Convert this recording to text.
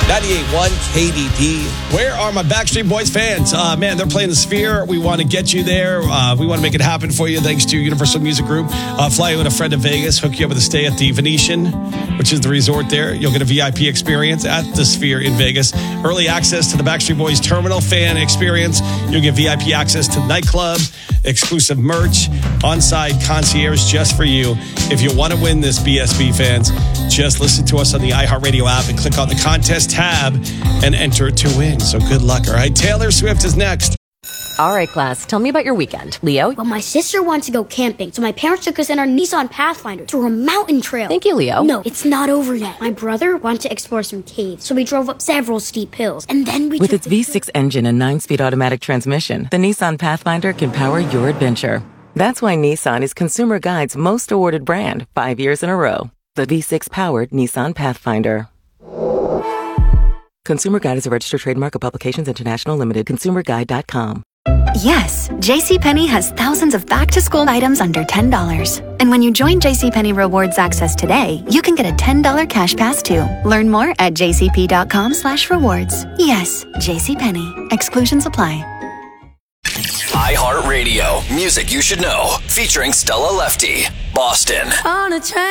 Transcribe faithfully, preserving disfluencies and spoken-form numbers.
ninety-eight point one K D D. Where are my Backstreet Boys fans? Uh, man, they're playing the Sphere. We want to get you there. Uh, we want to make it happen for you thanks to Universal Music Group. Uh, fly you and a friend to Vegas, hook you up with a stay at the Venetian, which is the resort there. You'll get a V I P experience at the Sphere in Vegas. Early access to the Backstreet Boys Terminal fan experience. You'll get V I P access to the nightclub, exclusive merch, on-site concierge just for you. If you want to win this, B S B fans, just listen to us on the iHeartRadio app and click on the contest tab and enter to win. So good luck, all right? Taylor Swift is next. All right, class, tell me about your weekend. Leo? Well, my sister wanted to go camping, so my parents took us in our Nissan Pathfinder through a mountain trail. Thank you, Leo. No, it's not over yet. My brother wanted to explore some caves, so we drove up several steep hills, and then we With took its V six engine and nine-speed automatic transmission, the Nissan Pathfinder can power your adventure. That's why Nissan is Consumer Guide's most awarded brand five years in a row. The V six-powered Nissan Pathfinder. Consumer Guide is a registered trademark of Publications International Limited. consumer guide dot com. Yes, JCPenney has thousands of back-to-school items under ten dollars. And when you join JCPenney Rewards Access today, you can get a ten dollars cash pass too. Learn more at jcp.com slash rewards. Yes, JCPenney. Exclusions apply. iHeartRadio. Music you should know. Featuring Stella Lefty. Boston. On a train.